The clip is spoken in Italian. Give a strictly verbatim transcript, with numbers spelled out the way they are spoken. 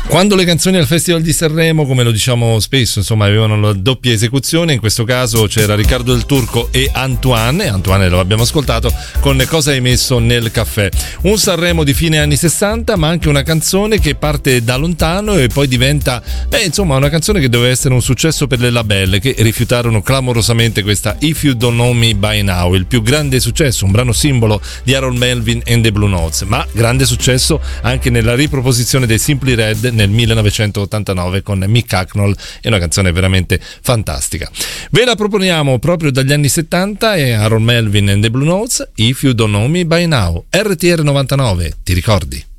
Quando le canzoni al Festival di Sanremo, come lo diciamo spesso, insomma, avevano la doppia esecuzione, in questo caso c'era Riccardo Del Turco e Antoine, e Antoine lo abbiamo ascoltato con Cosa hai messo nel caffè. Un Sanremo di fine anni sessanta, ma anche una canzone che parte da lontano e poi diventa, beh, insomma, una canzone che doveva essere un successo per le labelle, che rifiutarono clamorosamente questa If You Don't Know Me By Now, il più grande successo, un brano simbolo di Harold Melvin and the Blue Notes, ma grande successo anche nella riproposizione dei Simply Red nel millenovecentottantanove con Mick Hucknall, è una canzone veramente fantastica. Ve la proponiamo proprio dagli anni settanta, è Harold Melvin and the Blue Notes, If You Don't Know Me By Now. R T R novantanove, ti ricordi?